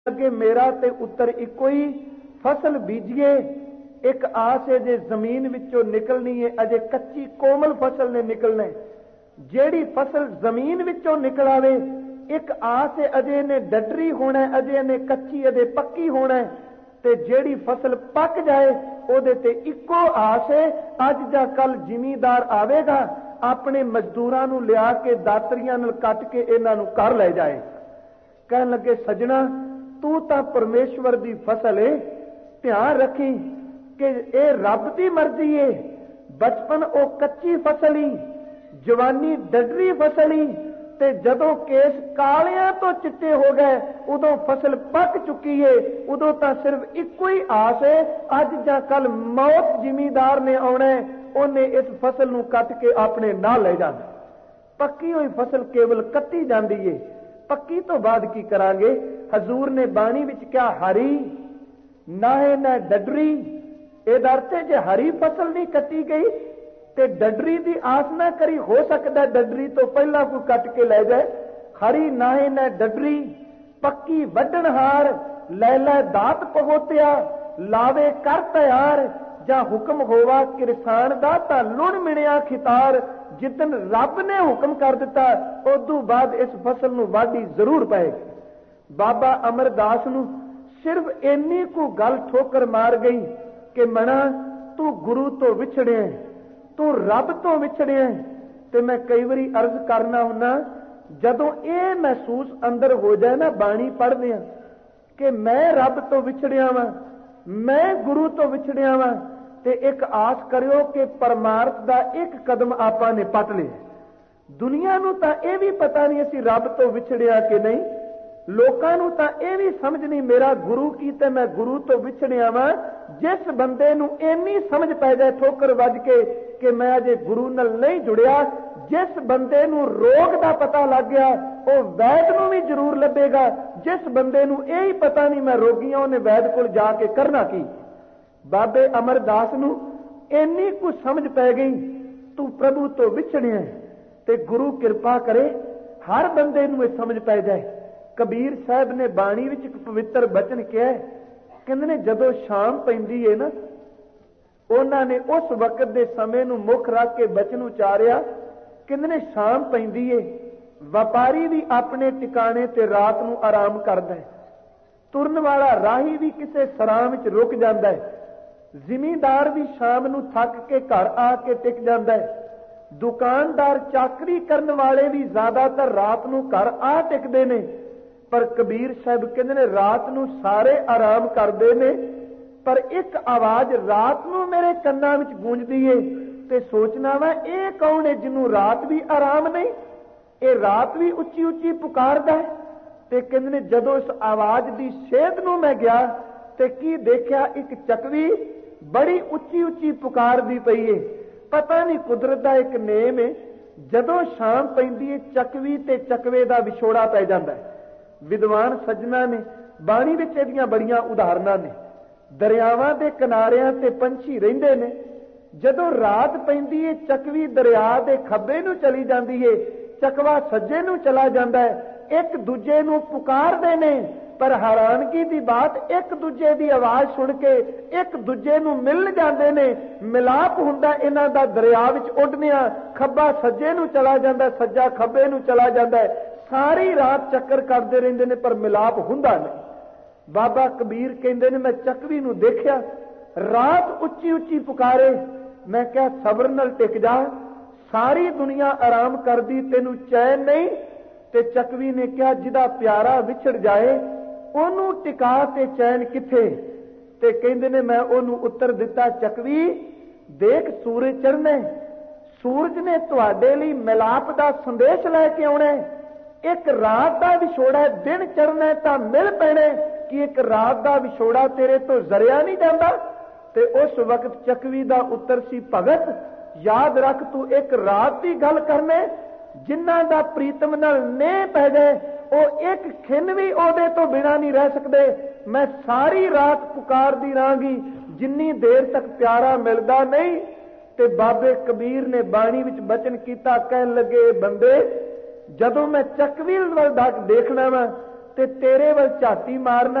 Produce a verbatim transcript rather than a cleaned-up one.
अगे मेरा ते उत्तर इको ही, फसल बीजिए एक आस है जे जमीन विचों निकलनी है, अजे कच्ची कोमल फसल ने निकलना है। जेड़ी फसल जमीन विचों निकल आवे एक आस है, अजे ने डडरी होना है, अजे ने कच्ची अजे पक्की होना है। ते जेड़ी फसल पक जाए ओदे ते इको आस है, अज जां कल जिमीदार आवेगा अपने मजदूरां नूं लिया के दातरियां नाल कट के इन्हां नूं घर ले जाए। कहन लगे सजना तू तां परमेश्वर दी फसल है, ध्यान रखी कि ए रब दी मर्जी है। बचपन ओ कच्ची फसल ही, जवानी डडरी फसल ही, ते जदों केस कालियां तो चिट्टे हो गए उदों फसल पक चुकी है। उदों तां सिर्फ इको ही आस है, अज जां कल मौत जिमीदार ने आउणा है, उन्हें इस फसल नूं कट के अपने नाल ले जाना। पक्की हुई फसल केवल कट्टी जाती है, पक्की तो बाद की करांगे। हजूर ने बाणी विच क्या हरी ना है ना डडरी, इहदा अर्थ है जे हरी फसल नहीं कट्टी गई ते डडरी दी आस ना करी, हो सकता डडरी तो पहला कोई कट के ले जाए। हरी ना है ना डडरी, पक्की वड्डणहार लै लै दात पहोतिया, लावे कर तैयार, जा हुक्म होवा किरसान दा तां लुण मिणिया खितार। जिदन रब ने हुक्म कर दिता उदों बाद इस फसल नूं वाढी जरूर पएगी। बाबा अमरदास नूं सिर्फ इन्नी को गल ठोकर मार गई कि मना तू गुरु तो विछड़िया, तू रब तो विछड़िया। ते मैं कई बारी अर्ज करना हुन्ना, जदों ये महसूस अंदर हो जाए ना बाणी पढ़दे कि मैं रब तो विछड़िया वां, मैं गुरु तो विछड़िया वां, ते एक आस करियो कि परमार्थ दा एक कदम आपां ने पट लिया। दुनिया नूं तां ये भी पता नहीं असीं रब तो विछड़िया कि नहीं, लोकां नूं तां ये भी समझ नहीं मेरा गुरु की ते मैं गुरु तो विछड़िया वां। जिस बंदे नूं इन्नी समझ पै जाए ठोकर वज के कि मैं अजे गुरु नाल नहीं जुड़िया, जिस बंदे नूं रोग दा पता लग गया वो वैद नूं भी जरूर लभेगा। जिस बंदे नूं ये ही पता नहीं मैं रोगी हां, उहने वैद कोल जाके करना की। बाबे अमरदास नूं इन्नी कुछ समझ पै गई तू प्रभु तो विछड़िया ते गुरु कृपा करे हर बंदे नूं ये समझ पै जाए। कबीर साहब ने बाणी विच एक पवित्र बचन कहा, कहंदे ने जदों शाम पैंदी है ना, उन्हां ने उस वक्त दे समय नूं मुख रख के बचन उचारिया। कहंदे ने शाम पैंदी है, व्यापारी भी अपने टिकाणे ते रात नूं आराम करदा है, तुरन वाला राही भी किसे सरां विच रुक जांदा है, जिमीदार भी शाम नूं थक के घर आके टिक जांदा है, दुकानदार चाकरी करन वाले भी ज्यादातर रात नूं घर आ टिकदे ने। पर कबीर साहब कहंदे ने रात नूं सारे आराम करदे ने, पर एक आवाज रात नूं मेरे कंनां विच गूंजदी है ते सोचना वा ये कौन है जिन्हों रात भी आराम नहीं, ये रात भी उच्ची उच्ची पुकारदा है। ते कहंदे ने जदों इस आवाज दी सेध नूं मैं गया ते की देखिया एक चकवी बड़ी उच्ची उच्ची पुकारदी पई है। पता नहीं कुदरत दा एक नेम है, जदों शाम पैंदी है चकवी ते चकवे दा विछोड़ा पै जांदा है। विद्वान सज्जना ने बाणी विच इहदियां बड़ियां उदाहरणां ने। दरियावां दे किनारिਆਂ ते पंछी रहिंदे ने, जदों रात पैंदी है चकवी दरिया दे खब्बे नूं चली जांदी है, चकवा सज्जे नूं चला जांदा है, एक दूजे नूं पुकारदे ने। पर हैरानगी दी बात एक दूजे दी आवाज सुन के एक दूजे नूं मिल जांदे ने। मिलाप हुंदा इन्हां दा दरिया विच उडनिया, खब्बा सज्जे नूं चला जांदा, सज्जा खब्बे नूं चला जांदा है, सारी रात चक्कर करते रहंदे ने पर मिलाप हुंदा नहीं। बाबा कबीर कहंदे ने मैं चकवी नूं देखिया रात उच्ची उच्ची पुकारे, मैं क्या सबर नाल टिक जा, सारी दुनिया आराम करदी तेनू चैन नहीं। ते चकवी ने क्या जिदा प्यारा विछड़ जाए ओनू टिका ते चैन किथे। ते कहंदे ने मैं ओनू उत्तर दिता, चकवी देख सूरज चढ़ना, सूरज ने तुहाडे लई मिलाप दा संदेश लैके आउणा है। एक रात का विछोड़ा दिन चढ़ना है तां मिल पैणे कि एक रात का विछोड़ा तेरे तो जरिया नहीं जाता। ते उस वक्त चकवी का उत्तर सी, भगत याद रख तू एक रात की गल करने, जिन्हां दा प्रीतम नाल नेह पै जाए वो एक खिन भी ओदे तो बिना नहीं रह सकते। मैं सारी रात पुकारदी रहांगी जिन्नी देर तक प्यारा मिलदा नहीं। ते बाबे कबीर ने बाणी विच बचन कीता, कहन लगे बंदे जदों मैं चकवी वल देखना वा ਤੇ ਤੇਰੇ ਵੱਲ ਝਾਤੀ ਮਾਰਨਾ